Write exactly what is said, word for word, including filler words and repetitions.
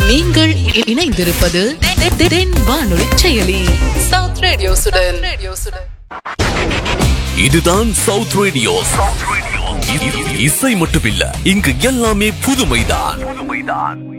நீங்கள் இணைந்திருப்பது தென் வானொலி செயலி சவுத் ரேடியோசுடன். இதுதான் சவுத் ரேடியோ. இசை மட்டுமில்ல, இங்கு எல்லாமே புதுமைதான்.